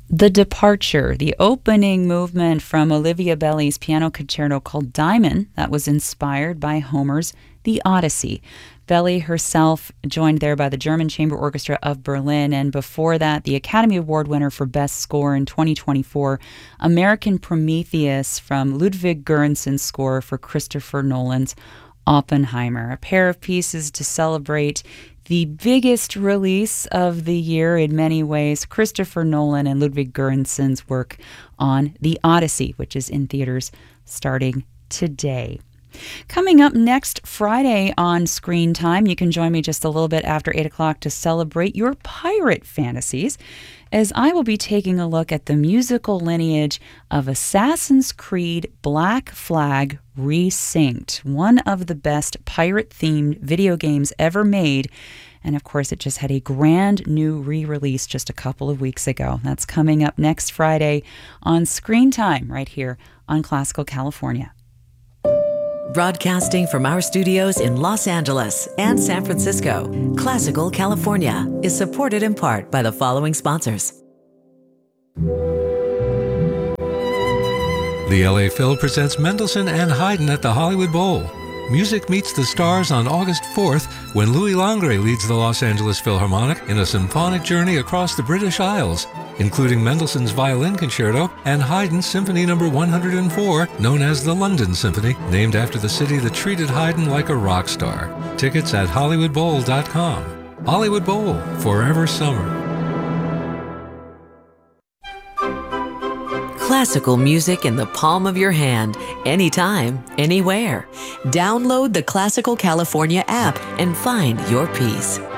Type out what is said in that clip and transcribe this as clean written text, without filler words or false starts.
The Departure, the opening movement from Olivia Belli's piano concerto called Diamond, that was inspired by Homer's The Odyssey. Belli herself joined there by the German Chamber Orchestra of Berlin, and before that, the Academy Award winner for Best Score in 2024, American Prometheus from Ludwig Göransson's score for Christopher Nolan's Oppenheimer. A pair of pieces to celebrate the biggest release of the year in many ways, Christopher Nolan and Ludwig Göransson's work on The Odyssey, which is in theaters starting today. Coming up next Friday on Screen Time, you can join me just a little bit after 8 o'clock to celebrate your pirate fantasies, as I will be taking a look at the musical lineage of Assassin's Creed Black Flag Resynced, one of the best pirate-themed video games ever made. And of course, it just had a brand new re-release just a couple of weeks ago. That's coming up next Friday on Screen Time, right here on Classical California. Broadcasting from our studios in Los Angeles and San Francisco, Classical California is supported in part by the following sponsors. The LA Phil presents Mendelssohn and Haydn at the Hollywood Bowl. Music meets the stars on August 4th when Louis Langre leads the Los Angeles Philharmonic in a symphonic journey across the British Isles, including Mendelssohn's Violin Concerto and Haydn's Symphony No. 104, known as the London Symphony, named after the city that treated Haydn like a rock star. Tickets at HollywoodBowl.com. Hollywood Bowl, forever summer. Classical music in the palm of your hand, anytime, anywhere. Download the Classical California app and find your piece.